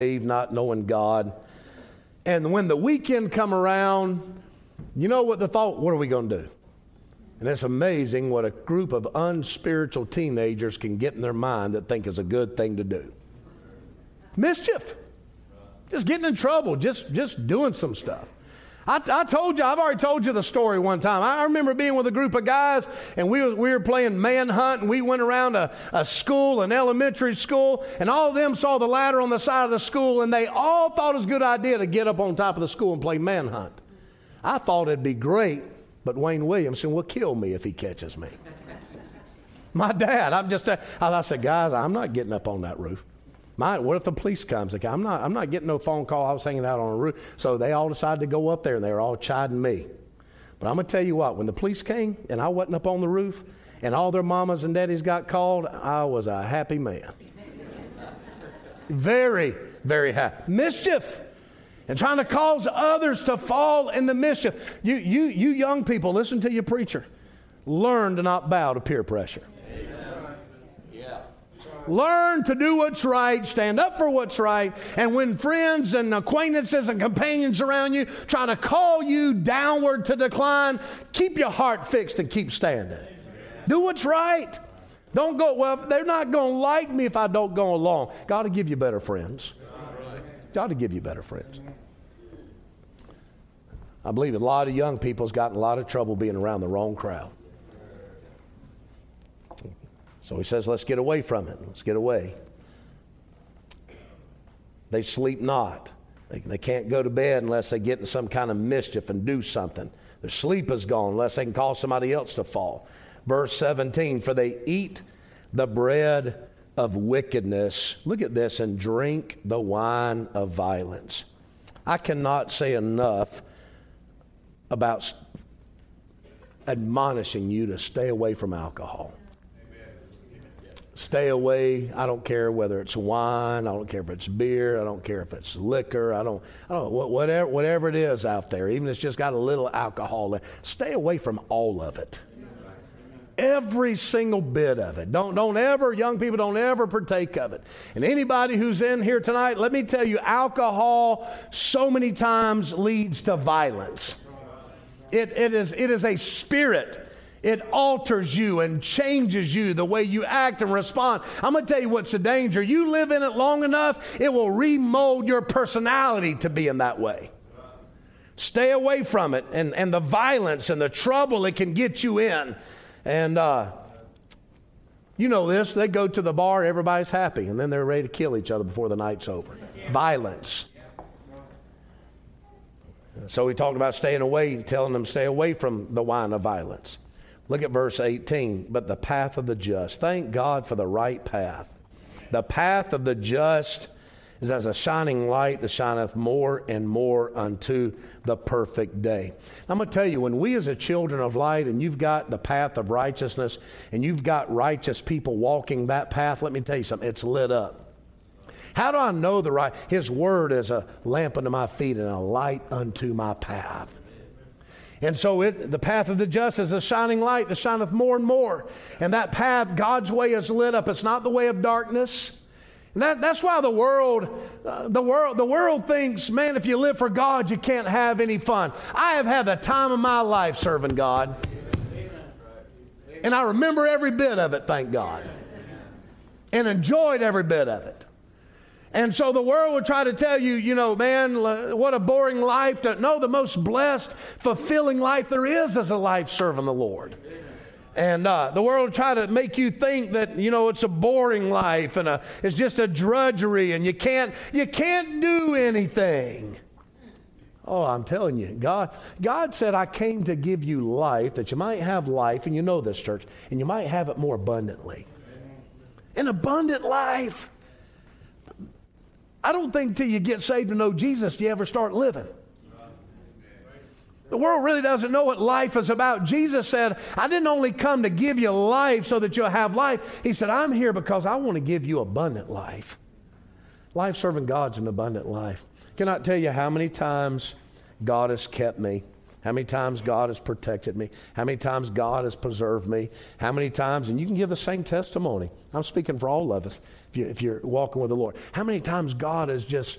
not knowing God. And when the weekend come around, you know what the thought, what are we going to do? And it's amazing what a group of unspiritual teenagers can get in their mind that think is a good thing to do. Mischief. Just getting in trouble, just doing some stuff. I told you, I've already told you the story one time. I remember being with a group of guys, and we were playing manhunt, and we went around a school, an elementary school, and all of them saw the ladder on the side of the school, and they all thought it was a good idea to get up on top of the school and play manhunt. I thought it'd be great, but Wayne Williamson will kill me if he catches me. My dad, I said, guys, I'm not getting up on that roof. What if the police comes? Like, I'm not getting no phone call. I was hanging out on a roof. So they all decided to go up there, and they were all chiding me. But I'm going to tell you what, when the police came and I wasn't up on the roof and all their mamas and daddies got called, I was a happy man. Very, very happy. Mischief. And trying to cause others to fall in the mischief. You young people, listen to your preacher. Learn to not bow to peer pressure. Learn to do what's right, stand up for what's right, and when friends and acquaintances and companions around you try to call you downward to decline, keep your heart fixed and keep standing. Do what's right. Don't go, well, they're not going to like me if I don't go along. God will give you better friends. God will give you better friends. I believe a lot of young people has gotten a lot of trouble being around the wrong crowd. So he says, let's get away from it. Let's get away. They sleep not. They can't go to bed unless they get in some kind of mischief and do something. Their sleep is gone unless they can cause somebody else to fall. Verse 17, for they eat the bread of wickedness. Look at this, and drink the wine of violence. I cannot say enough about admonishing you to stay away from alcohol. Stay away. I don't care whether it's wine. I don't care if it's beer. I don't care if it's liquor. I don't whatever it is out there, even if it's just got a little alcohol. Stay away from all of it. Every single bit of it. Don't ever, young people, don't ever partake of it. And anybody who's in here tonight, let me tell you, alcohol so many times leads to violence. It is a spirit. It alters you and changes you, the way you act and respond. I'm going to tell you what's the danger. You live in it long enough, it will remold your personality to be in that way. Stay away from it and the violence and the trouble it can get you in. And you know this, they go to the bar, everybody's happy, and then they're ready to kill each other before the night's over. Violence. So we talked about staying away, telling them stay away from the wine of violence. Look at verse 18. But the path of the just. Thank God for the right path. The path of the just is as a shining light that shineth more and more unto the perfect day. I'm going to tell you, when we as a children of light, and you've got the path of righteousness, and you've got righteous people walking that path, let me tell you something, it's lit up. How do I know the right? His word is a lamp unto my feet and a light unto my path. And so the path of the just is a shining light that shineth more and more. And that path, God's way, is lit up. It's not the way of darkness. And that's why the world thinks, man, if you live for God, you can't have any fun. I have had the time of my life serving God. And I remember every bit of it, thank God. And enjoyed every bit of it. And so the world will try to tell you, you know, man, what a boring life. No, the most blessed, fulfilling life there is a life serving the Lord. And the world will try to make you think that, you know, it's a boring life and it's just a drudgery and you can't do anything. Oh, I'm telling you, God said, I came to give you life, that you might have life, and you know this, church, and you might have it more abundantly. An abundant life. I don't think till you get saved and know Jesus do you ever start living. The world really doesn't know what life is about. Jesus said, I didn't only come to give you life so that you'll have life. He said, I'm here because I want to give you abundant life. Life serving God's an abundant life. Cannot tell you how many times God has kept me How many times God has protected me? How many times God has preserved me? How many times, and you can give the same testimony. I'm speaking for all of us if you're walking with the Lord. How many times God has just